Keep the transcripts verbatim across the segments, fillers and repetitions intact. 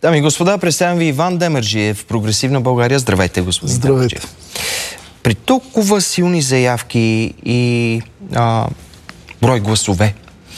Дами и господа, представям ви Иван Демерджиев, Прогресивна България. Здравейте, господин Здравейте. Демерджиев. При толкова силни заявки и а, брой гласове,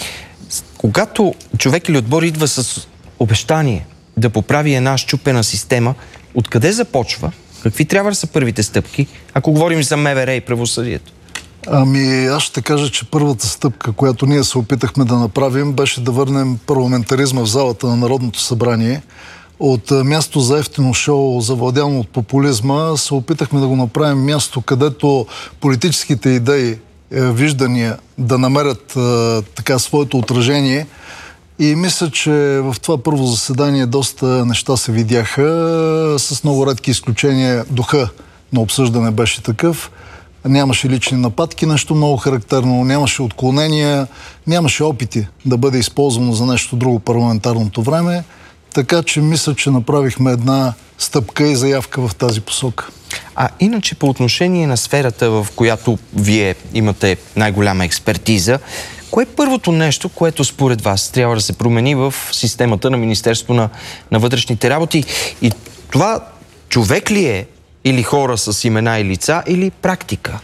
когато човек или отбор идва с обещание да поправи една счупена система, откъде започва? Какви трябва да са първите стъпки, ако говорим за МВР и правосъдието? Ами, аз ще кажа, че първата стъпка, която ние се опитахме да направим, беше да върнем парламентаризма в залата на Народното събрание. От място за ефтино шоу, завладяно от популизма, се опитахме да го направим място, където политическите идеи, виждания да намерят е, така своето отражение. И мисля, че в това първо заседание доста неща се видяха, с много редки изключения. Духа на обсъждане беше такъв. Нямаше лични нападки, нещо много характерно, нямаше отклонения, нямаше опити да бъде използвано за нещо друго парламентарното време. Така че мисля, че направихме една стъпка и заявка в тази посока. А иначе по отношение на сферата, в която вие имате най-голяма експертиза, кое е първото нещо, което според вас трябва да се промени в системата на Министерството на, на вътрешните работи? И това човек ли е, или хора с имена и лица, или практика?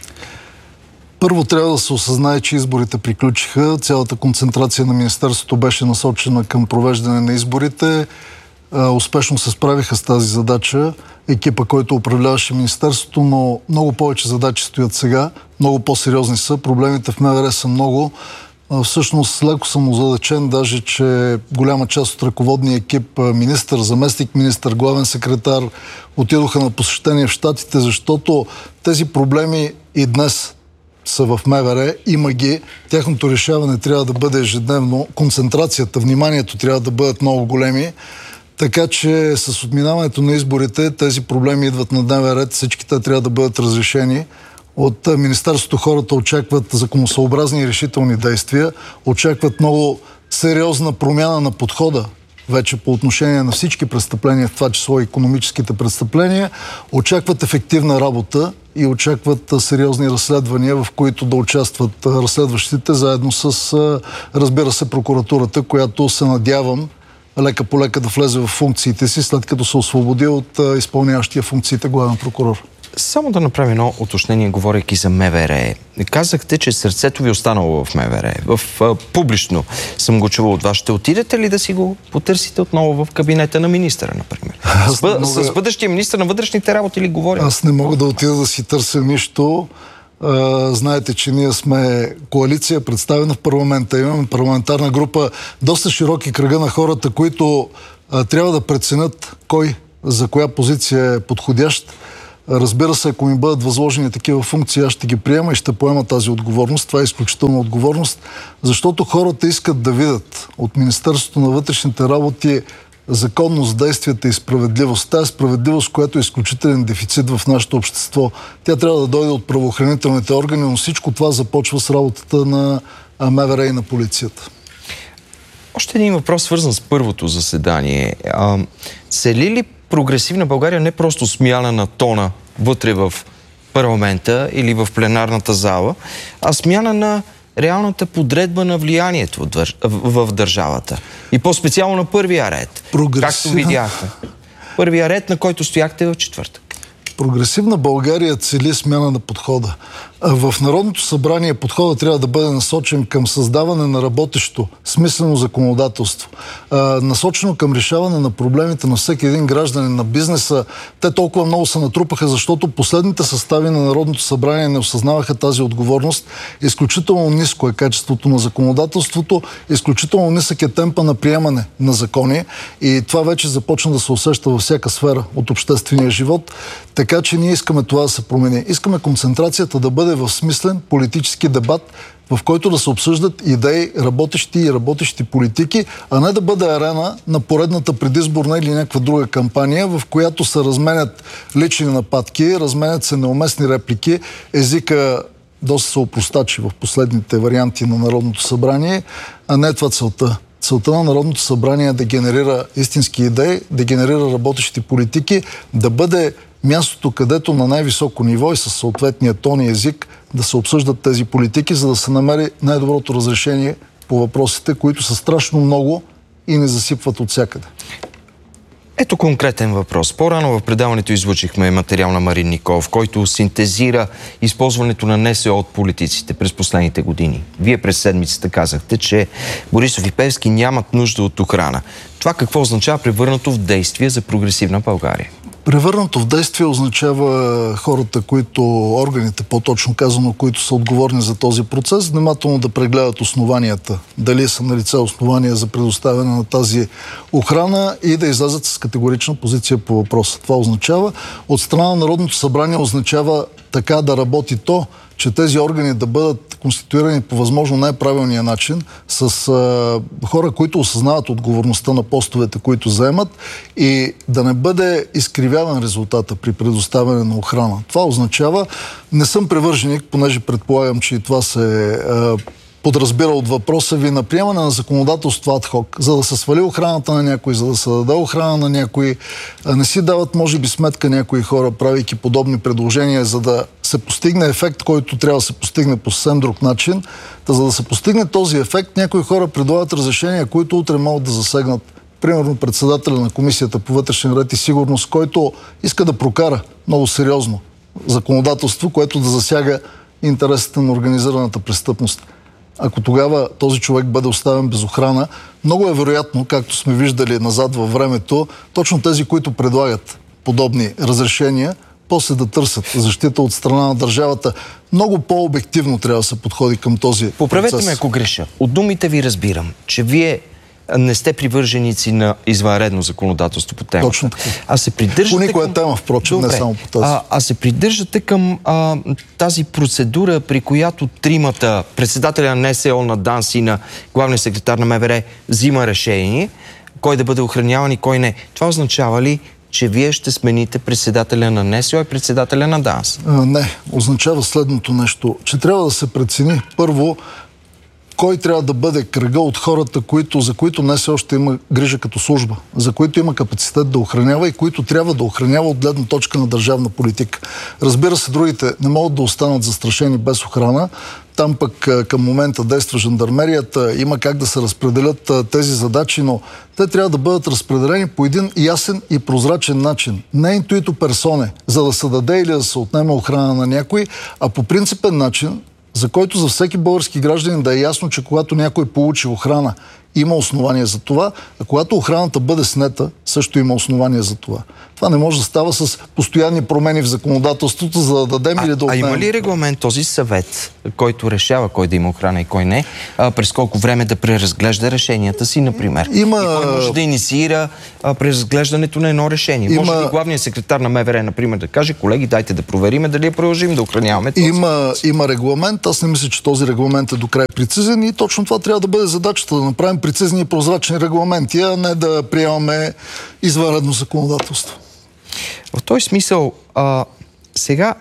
Първо трябва да се осъзнае, че изборите приключиха. Цялата концентрация на Министерството беше насочена към провеждане на изборите. Успешно се справиха с тази задача екипа, който управляваше Министерството, но много повече задачи стоят сега. Много по-сериозни са. Проблемите в МВР са много. Всъщност леко съм озадачен, даже че голяма част от ръководния екип, министър, заместник министър, главен секретар, отидоха на посещение в Щатите, защото тези проблеми и днес са в МВР, има ги, тяхното решаване трябва да бъде ежедневно, концентрацията, вниманието трябва да бъдат много големи, така че с отминаването на изборите тези проблеми идват на дневен ред, всички те трябва да бъдат разрешени. От Министерството хората очакват законосъобразни и решителни действия, очакват много сериозна промяна на подхода вече по отношение на всички престъпления, в това число и икономическите престъпления, очакват ефективна работа и очакват сериозни разследвания, в които да участват разследващите, заедно с, разбира се, прокуратурата, която се надявам лека по лека да влезе в функциите си, след като се освободи от изпълняващия функциите главен прокурор. Само да направим едно уточнение, говорейки за МВР. Казахте, че сърцето ви останало в МВР. В а, публично съм го чувал от вас. Ще отидете ли да си го потърсите отново в кабинета на министъра, например? С, бъ... мога... с бъдещия министър на вътрешните работи ли говорим? Аз не мога да отида да си търся нищо. А, знаете, че ние сме коалиция, представена в парламента. Имаме парламентарна група, доста широки кръга на хората, които а, трябва да преценят кой за коя позиция е подходящ. Разбира се, ако ми бъдат възложени такива функции, аз ще ги приема и ще поема тази отговорност. Това е изключителна отговорност, защото хората искат да видят от Министерството на вътрешните работи законност, действията и справедливост. Тая справедливост, която е изключителен дефицит в нашето общество. Тя трябва да дойде от правоохранителните органи, но всичко това започва с работата на МВР и на полицията. Още един въпрос, свързан с първото заседание. А, цели ли Прогресивна България не просто смяна на тона вътре в парламента или в пленарната зала, а смяна на реалната подредба на влиянието в държавата? И по-специално на първия ред, Прогресивна... както видяхте. Първия ред, на който стояхте в четвъртък. Прогресивна България цели смяна на подхода. В Народното събрание подходът трябва да бъде насочен към създаване на работещо, смислено законодателство. Насочено към решаване на проблемите на всеки един гражданин, на бизнеса. Те толкова много се натрупаха, защото последните състави на Народното събрание не осъзнаваха тази отговорност. Изключително ниско е качеството на законодателството, изключително нисък е темпа на приемане на закони и това вече започна да се усеща във всяка сфера от обществения живот. Така че ние искаме това да се промени. Искаме концентрацията да бъде в смислен политически дебат, в който да се обсъждат идеи, работещи и работещи политики, а не да бъде арена на поредната предизборна или някаква друга кампания, в която се разменят лични нападки, разменят се неуместни реплики, езика доста се опростачи в последните варианти на Народното събрание, а не е това целта. Целта на Народното събрание е да генерира истински идеи, да генерира работещи политики, да бъде мястото, където на най-високо ниво и със съответния тон и език да се обсъждат тези политики, за да се намери най-доброто разрешение по въпросите, които са страшно много и не засипват от всякъде. Ето конкретен въпрос. По-рано в предаването излучихме материал на Марин Николов, който синтезира използването на НСО от политиците през последните години. Вие през седмицата казахте, че Борисов и Пеевски нямат нужда от охрана. Това какво означава превърнато в действие за прогресивна България? Превърнато в действие означава хората, които, органите по-точно казано, които са отговорни за този процес, внимателно да прегледат основанията, дали са налице основания за предоставяне на тази охрана и да излязат с категорична позиция по въпроса. Това означава, от страна на Народното събрание означава така да работи то, че тези органи да бъдат конституирани по възможно най-правилния начин с а, хора, които осъзнават отговорността на постовете, които заемат, и да не бъде изкривяван резултата при предоставяне на охрана. Това означава, не съм привърженик, понеже предполагам, че и това се а, подразбира от въпроса ви, на приемане на законодателство адхок, за да се свали охраната на някой, за да се даде охрана на някой. Не си дават, може би, сметка някои хора, правейки подобни предложения, за да се постигне ефект, който трябва да се постигне по съвсем друг начин. Та, за да се постигне този ефект, някои хора предлагат разрешения, които утре могат да засегнат, примерно, председателя на Комисията по вътрешен ред и сигурност, който иска да прокара много сериозно законодателство, което да засяга интересите на организираната престъпност. Ако тогава този човек бъде оставен без охрана, много е вероятно, както сме виждали назад във времето, точно тези, които предлагат подобни разрешения, после да търсят защита от страна на държавата. Много по-обективно трябва да се подходи към този процес. Поправете ме, ако греша. От думите ви разбирам, че вие не сте привърженици на извънредно законодателство по темата. Точно така. А се придържате по никоя към... тема, впрочем, Добре. не само по тази. А, а се придържате към а, тази процедура, при която тримата, председателя на НСО, на ДАНС и на главния секретар на МВР, взима решение, кой да бъде охраняван и кой не. Това означава ли, че вие ще смените председателя на НСО и председателя на ДАНС? А, не. Означава следното нещо, че трябва да се прецени първо кой трябва да бъде кръга от хората, които, за които днес още има грижа като служба, за които има капацитет да охранява и които трябва да охранява от гледна точка на държавна политика. Разбира се, другите не могат да останат застрашени без охрана. Там пък към момента действа жандармерията, има как да се разпределят тези задачи, но те трябва да бъдат разпределени по един ясен и прозрачен начин. Не интуито персоне, за да се даде или да се отнеме охрана на някой, а по принципен начин, за който за всеки български гражданин да е ясно, че когато някой получи охрана, има основание за това, а когато охраната бъде снета, също има основание за това. Това не може да става с постоянни промени в законодателството, за да дадем а, или да отнемем. А има ли регламент, този съвет, който решава кой да има охрана и кой не, а, през колко време да преразглежда решенията си, например? Има... И кой може да инициира а, преразглеждането на едно решение? Има... Може ли главният секретар на МВР, например, да каже, колеги, дайте да провериме дали я продължим да охраняваме този? Има, има регламент. Аз не мисля, че този регламент е до край прецизен и точно това трябва да бъде задачата, да направим прецизни и прозрачни регламенти, а не да приемаме извънредно законодателство. В този смисъл, а, сега,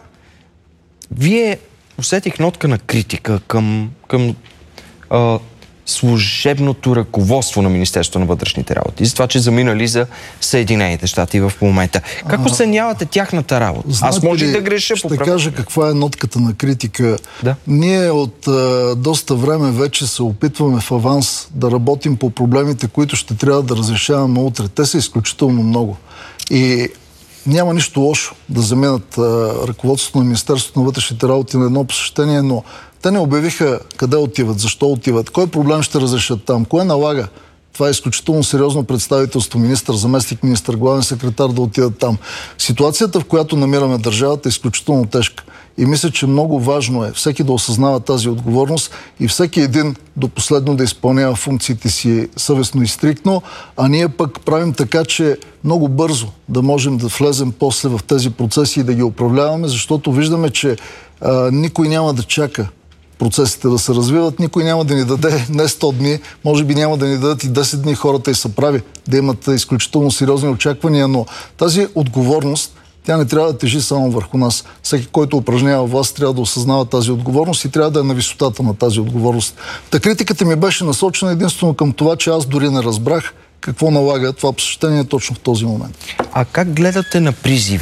вие усетих нотка на критика към, към а, служебното ръководство на Министерството на вътрешните работи, за това, че заминали за Съединените щати в момента. Как оценявате тяхната работа? Знаете Аз може ли, да греша. Ще поправя. кажа каква е нотката на критика. Да. Ние от а, доста време вече се опитваме в аванс да работим по проблемите, които ще трябва да разрешаваме утре. Те са изключително много. И няма нищо лошо да заминат а, ръководството на Министерството на вътрешните работи на едно посещение, но те не обявиха къде отиват, защо отиват, кой проблем ще разрешат там, кое налага. Това е изключително сериозно представителство, министър, заместник министър, главен секретар да отидат там. Ситуацията, в която намираме държавата, е изключително тежка. И мисля, че много важно е всеки да осъзнава тази отговорност и всеки един до последно да изпълнява функциите си съвестно и стриктно, а ние пък правим така, че много бързо да можем да влезем после в тези процеси и да ги управляваме, защото виждаме, че а, никой няма да чака процесите да се развиват, никой няма да ни даде не сто дни, може би няма да ни дадат и десет дни, хората и са прави, да имат изключително сериозни очаквания, но тази отговорност, тя не трябва да тежи само върху нас. Всеки, който упражнява власт, трябва да осъзнава тази отговорност и трябва да е на висотата на тази отговорност. Та критиката ми беше насочена единствено към това, че аз дори не разбрах какво налага това посещение точно в този момент. А как гледате на призива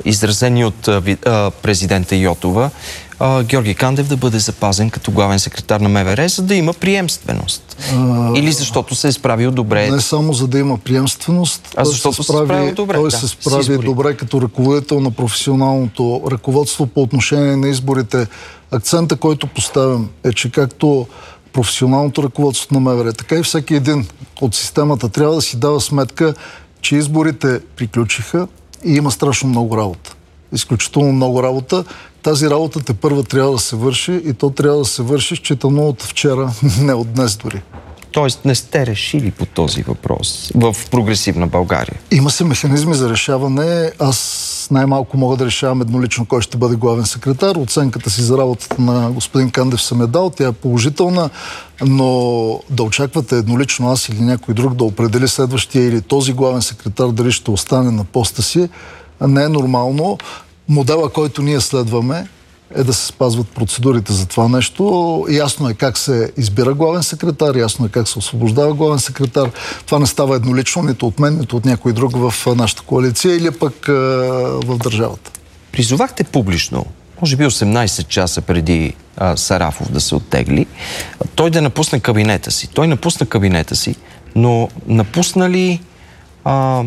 изразени от а, а, президента Йотова, а, Георги Кандев да бъде запазен като главен секретар на МВР, за да има приемственост? А... Или защото се е справил добре? Не само за да има приемственост, а защото се, се справи добре. Той да, се справи добре като ръководител на професионалното ръководство по отношение на изборите. Акцента, който поставям, е, че както професионалното ръководство на МВР, така и всеки един от системата трябва да си дава сметка, че изборите приключиха и има страшно много работа. Изключително много работа. Тази работа тепърва трябва да се върши и то трябва да се върши считано от вчера, не от днес дори. Тоест не сте решили по този въпрос в прогресивна България? Има се механизми за решаване. Аз най-малко мога да решавам еднолично кой ще бъде главен секретар. Оценката си за работата на господин Кандев съм е дал. Тя е положителна, но да очаквате еднолично аз или някой друг да определи следващия или този главен секретар дали ще остане на поста си, не е нормално. Модела, който ние следваме, е да се спазват процедурите за това нещо. Ясно е как се избира главен секретар, ясно е как се освобождава главен секретар. Това не става еднолично, нито от мен, нито от някой друг в нашата коалиция или пък е, в държавата. Призовахте публично, може би осемнайсет часа преди а, Сарафов да се оттегли, той да напусне кабинета си. Той напусна кабинета си, но напусна ли а,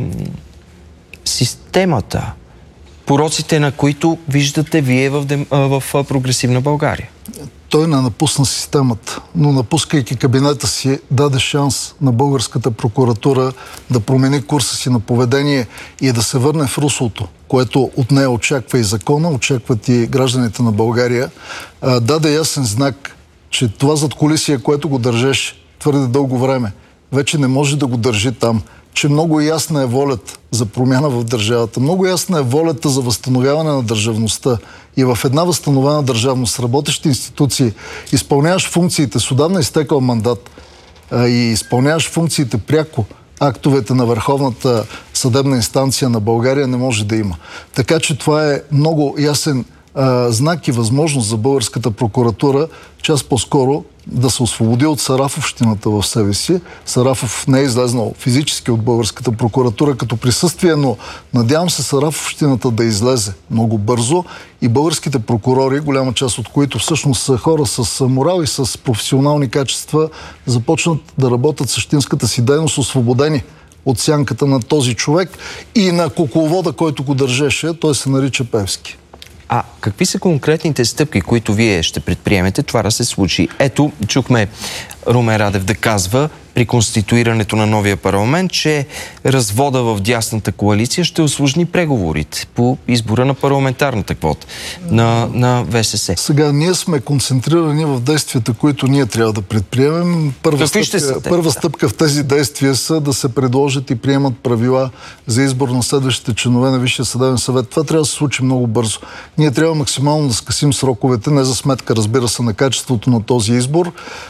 системата, пороците, на които виждате вие в, дем... в прогресивна България? Той не напусна системата, но напускайки кабинета си даде шанс на българската прокуратура да промени курса си на поведение и да се върне в руслото, което от нея очаква и закона, очакват и гражданите на България. Даде ясен знак, че това задкулисие, което го държеше твърде дълго време, вече не може да го държи там. Че много ясна е волята за промяна в държавата. Много ясна е волята за възстановяване на държавността. И в една възстановена държавност, работещи институции, изпълняваш функциите с отдавна изтекал мандат а, и изпълняваш функциите пряко, актовете на Върховната съдебна инстанция на България не може да има. Така че това е много ясен а, знак и възможност за българската прокуратура, час по-скоро да се освободи от Сарафовщината в себе си. Сарафов не е излезнал физически от българската прокуратура като присъствие, но надявам се Сарафовщината да излезе много бързо и българските прокурори, голяма част от които всъщност са хора с морал и с професионални качества, започнат да работят същинската си дейност освободени от сянката на този човек и на кукловода, който го държеше. Той се нарича Певски. А какви са конкретните стъпки, които вие ще предприемете това да се случи? Ето, чухме Румен Радев да казва при конституирането на новия парламент, че развода в дясната коалиция ще усложни преговорите по избора на парламентарната квота на, на ВСС. Сега, ние сме концентрирани в действията, които ние трябва да предприемем. Първа, стъпка, първа стъпка в тези действия са да се предложат и приемат правила за избор на следващите членове на Висшия съдебен съвет. Това трябва да се случи много бързо. Ние трябва максимално да скъсим сроковете, не за сметка, разбира се, на качеството на този избор,